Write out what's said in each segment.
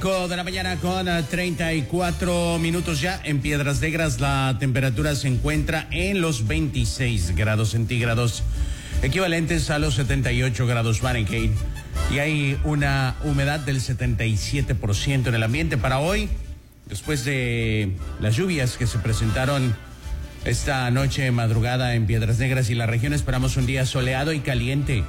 De la mañana con 34 minutos ya. En Piedras Negras la temperatura se encuentra en los 26 grados centígrados, equivalentes a los 78 grados Fahrenheit. Y hay una humedad del 77% en el ambiente para hoy, después de las lluvias que se presentaron esta noche madrugada en Piedras Negras y la región. Esperamos un día soleado y caliente.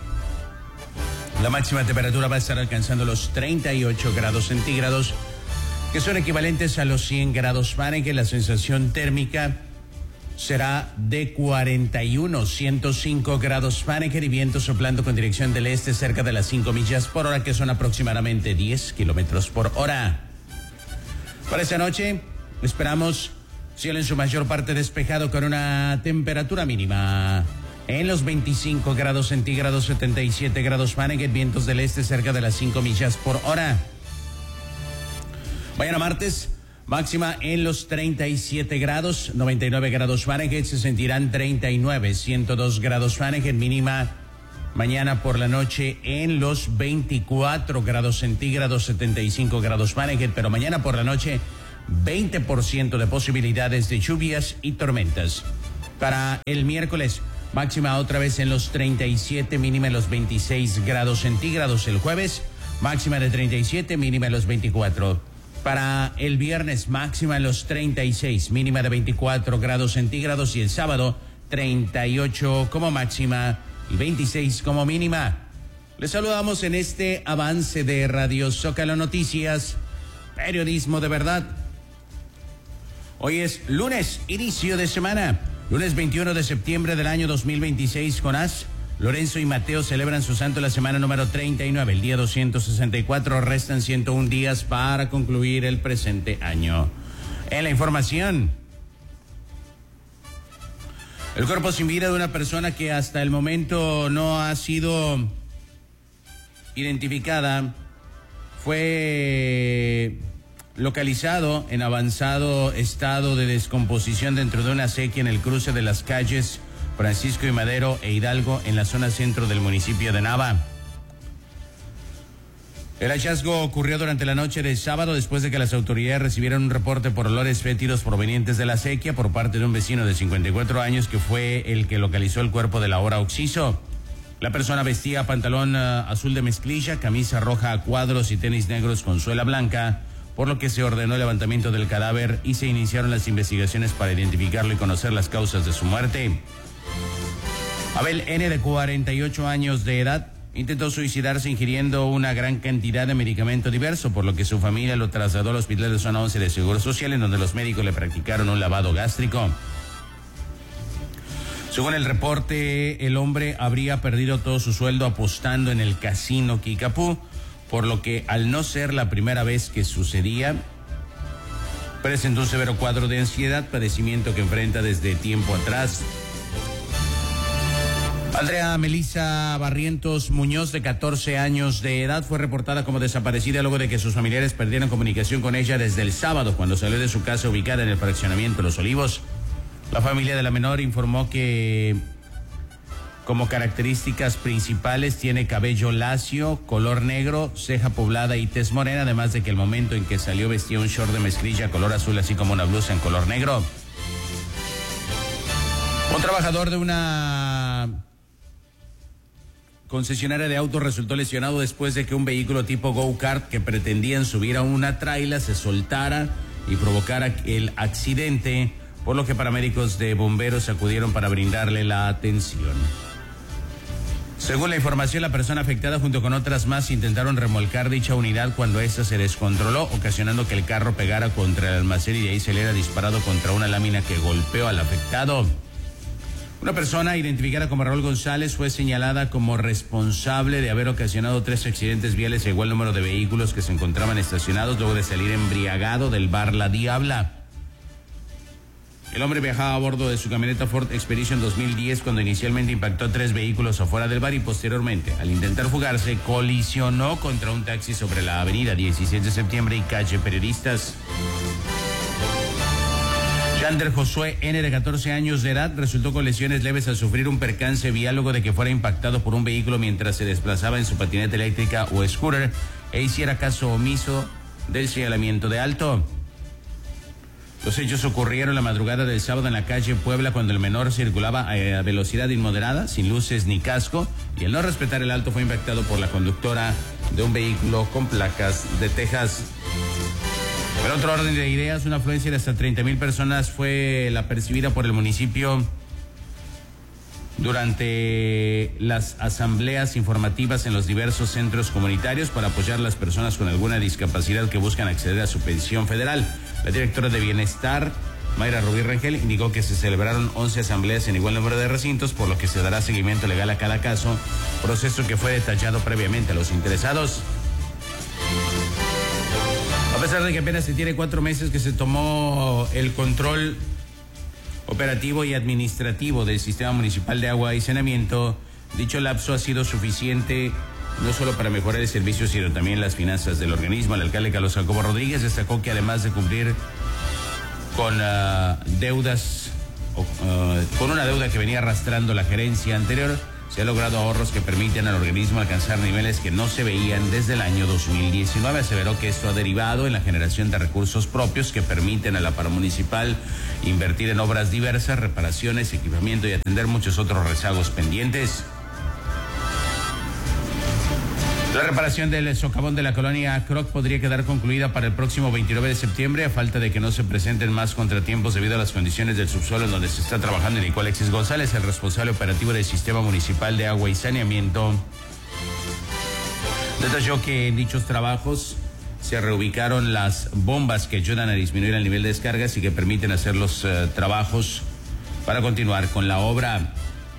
La máxima temperatura va a estar alcanzando los 38 grados centígrados, que son equivalentes a los 100 grados Fahrenheit. La sensación térmica será de 105 grados Fahrenheit y viento soplando con dirección del este cerca de las 5 millas por hora, que son aproximadamente 10 kilómetros por hora. Para esta noche esperamos cielo en su mayor parte despejado con una temperatura mínima en los 25 grados centígrados, 77 grados Fahrenheit, vientos del este cerca de las 5 millas por hora. Mañana martes, máxima en los 37 grados, 99 grados Fahrenheit, se sentirán 39, 102 grados Fahrenheit, mínima mañana por la noche en los 24 grados centígrados, 75 grados Fahrenheit, pero mañana por la noche 20% de posibilidades de lluvias y tormentas. Para el miércoles, máxima otra vez en los 37, mínima en los 26 grados centígrados. El jueves, máxima de 37, mínima en los 24. Para el viernes, máxima en los 36, mínima de 24 grados centígrados. Y el sábado, 38 como máxima y 26 como mínima. Les saludamos en este avance de Radio Zócalo Noticias, periodismo de verdad. Hoy es lunes, inicio de semana. Lunes 21 de septiembre del año 2026, Jonás, Lorenzo y Mateo celebran su santo la semana número 39, el día 264, restan 101 días para concluir el presente año. En la información, el cuerpo sin vida de una persona que hasta el momento no ha sido identificada fue localizado en avanzado estado de descomposición dentro de una acequia en el cruce de las calles Francisco y Madero e Hidalgo en la zona centro del municipio de Nava. El hallazgo ocurrió durante la noche de sábado después de que las autoridades recibieron un reporte por olores fétidos provenientes de la acequia por parte de un vecino de 54 años que fue el que localizó el cuerpo del ahora occiso. La persona vestía pantalón azul de mezclilla, camisa roja a cuadros y tenis negros con suela blanca, por lo que se ordenó el levantamiento del cadáver y se iniciaron las investigaciones para identificarlo y conocer las causas de su muerte. Abel N., de 48 años de edad, intentó suicidarse ingiriendo una gran cantidad de medicamento diverso, por lo que su familia lo trasladó al hospital de zona 11 de Seguro Social, en donde los médicos le practicaron un lavado gástrico. Según el reporte, el hombre habría perdido todo su sueldo apostando en el casino Kickapoo, por lo que, al no ser la primera vez que sucedía, presentó un severo cuadro de ansiedad, padecimiento que enfrenta desde tiempo atrás. Andrea Melissa Barrientos Muñoz, de 14 años de edad, fue reportada como desaparecida luego de que sus familiares perdieron comunicación con ella desde el sábado, cuando salió de su casa ubicada en el fraccionamiento Los Olivos. La familia de la menor informó que como características principales tiene cabello lacio, color negro, ceja poblada y tez morena, además de que el momento en que salió vestía un short de mezclilla color azul, así como una blusa en color negro. Un trabajador de una concesionaria de autos resultó lesionado después de que un vehículo tipo go-kart que pretendían subir a una traila se soltara y provocara el accidente, por lo que paramédicos de bomberos acudieron para brindarle la atención. Según la información, la persona afectada junto con otras más intentaron remolcar dicha unidad cuando ésta se descontroló, ocasionando que el carro pegara contra el almacén y de ahí se le era disparado contra una lámina que golpeó al afectado. Una persona identificada como Raúl González fue señalada como responsable de haber ocasionado 3 accidentes viales a igual número de vehículos que se encontraban estacionados luego de salir embriagado del bar La Diabla. El hombre viajaba a bordo de su camioneta Ford Expedition 2010 cuando inicialmente impactó 3 vehículos afuera del bar y posteriormente, al intentar fugarse, colisionó contra un taxi sobre la avenida 16 de septiembre y calle Periodistas. Yander Josué N., de 14 años de edad, resultó con lesiones leves al sufrir un percance vial luego de que fuera impactado por un vehículo mientras se desplazaba en su patineta eléctrica o scooter e hiciera caso omiso del señalamiento de alto. Los hechos ocurrieron la madrugada del sábado en la calle Puebla, cuando el menor circulaba a velocidad inmoderada, sin luces ni casco, y al no respetar el alto fue impactado por la conductora de un vehículo con placas de Texas. En otro orden de ideas, una afluencia de hasta 30,000 personas fue la percibida por el municipio durante las asambleas informativas en los diversos centros comunitarios para apoyar a las personas con alguna discapacidad que buscan acceder a su pensión federal. La directora de Bienestar, Mayra Rubí Rangel, indicó que se celebraron 11 asambleas en igual número de recintos, por lo que se dará seguimiento legal a cada caso, proceso que fue detallado previamente a los interesados. A pesar de que apenas se tiene 4 meses que se tomó el control operativo y administrativo del Sistema Municipal de Agua y Saneamiento, dicho lapso ha sido suficiente no solo para mejorar el servicio, sino también las finanzas del organismo. El alcalde Carlos Jacobo Rodríguez destacó que además de cumplir con deudas, con una deuda que venía arrastrando la gerencia anterior, se ha logrado ahorros que permiten al organismo alcanzar niveles que no se veían desde el año 2019. Aseveró que esto ha derivado en la generación de recursos propios que permiten a la paramunicipal invertir en obras diversas, reparaciones, equipamiento y atender muchos otros rezagos pendientes. La reparación del socavón de la colonia Croc podría quedar concluida para el próximo 29 de septiembre, a falta de que no se presenten más contratiempos debido a las condiciones del subsuelo en donde se está trabajando, indicó Alexis González, el responsable operativo del Sistema Municipal de Agua y Saneamiento. Detalló que en dichos trabajos se reubicaron las bombas que ayudan a disminuir el nivel de descargas y que permiten hacer los trabajos para continuar con la obra.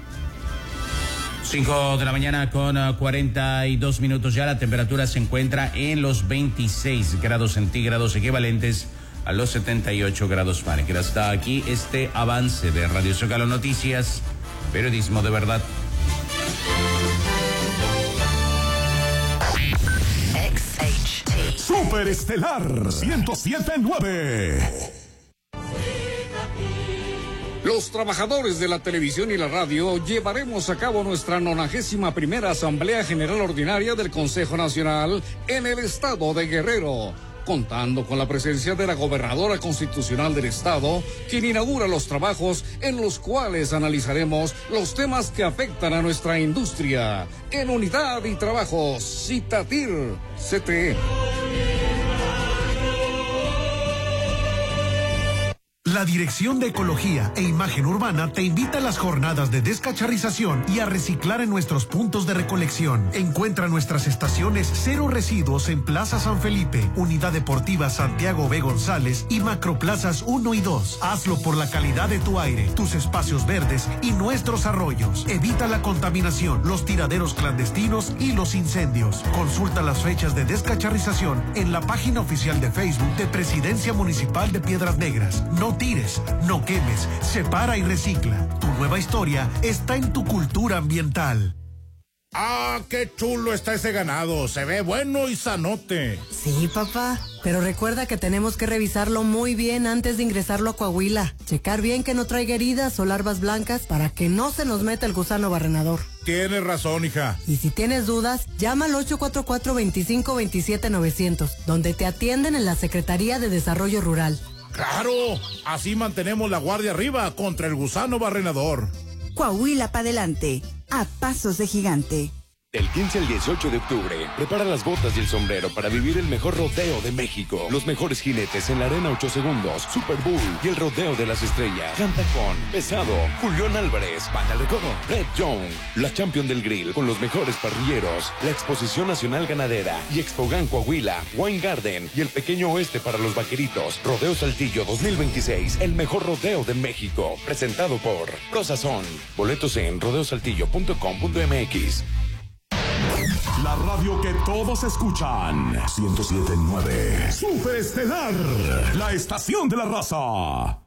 5 de la mañana con 42 minutos ya. La temperatura se encuentra en los 26 grados centígrados, equivalentes a los 78 grados Fahrenheit. Hasta aquí este avance de Radio Zócalo Noticias, periodismo de verdad. XHT Superestelar 107.9. Los trabajadores de la televisión y la radio llevaremos a cabo nuestra 91ª Asamblea General Ordinaria del Consejo Nacional en el estado de Guerrero, contando con la presencia de la gobernadora constitucional del estado, quien inaugura los trabajos en los cuales analizaremos los temas que afectan a nuestra industria. En Unidad y Trabajos, Citatir, CTE. La Dirección de Ecología e Imagen Urbana te invita a las jornadas de descacharrización y a reciclar en nuestros puntos de recolección. Encuentra nuestras estaciones Cero Residuos en Plaza San Felipe, Unidad Deportiva Santiago B. González y Macroplazas 1 y 2. Hazlo por la calidad de tu aire, tus espacios verdes y nuestros arroyos. Evita la contaminación, los tiraderos clandestinos y los incendios. Consulta las fechas de descacharrización en la página oficial de Facebook de Presidencia Municipal de Piedras Negras. No tires, no quemes, separa y recicla. Tu nueva historia está en tu cultura ambiental. ¡Ah, qué chulo está ese ganado! Se ve bueno y sanote. Sí, papá, pero recuerda que tenemos que revisarlo muy bien antes de ingresarlo a Coahuila. Checar bien que no traiga heridas o larvas blancas para que no se nos meta el gusano barrenador. Tienes razón, hija. Y si tienes dudas, llama al 844-2527-900, donde te atienden en la Secretaría de Desarrollo Rural. ¡Claro! Así mantenemos la guardia arriba contra el gusano barrenador. Coahuila para adelante, a pasos de gigante. Del 15 al 18 de octubre, prepara las botas y el sombrero para vivir el mejor rodeo de México. Los mejores jinetes en la Arena 8 Segundos, Super Bowl y el Rodeo de las Estrellas. Canta con Pesado, Julián Álvarez, Banda El Recodo, Red Young, la Champion del Grill con los mejores parrilleros, la Exposición Nacional Ganadera y Expogan Coahuila, Wine Garden y el Pequeño Oeste para los Vaqueritos. Rodeo Saltillo 2026, el mejor rodeo de México. Presentado por Prosazón. Boletos en rodeosaltillo.com.mx. La radio que todos escuchan. 107.9. Superestelar, la estación de la raza.